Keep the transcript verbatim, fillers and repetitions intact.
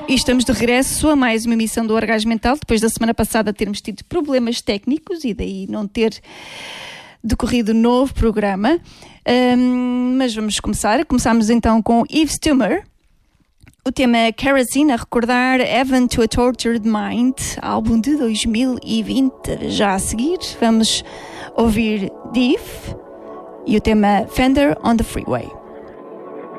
E estamos de regresso a mais uma emissão do Orgasmo Mental, depois da semana passada termos tido problemas técnicos e daí não ter decorrido novo programa. Um, mas vamos começar. Começamos então com Yves Tumor. O tema é Kerosene, a recordar Heaven to a Tortured Mind, álbum de dois mil e vinte. Já a seguir vamos ouvir Diff e o tema Fender on the Freeway.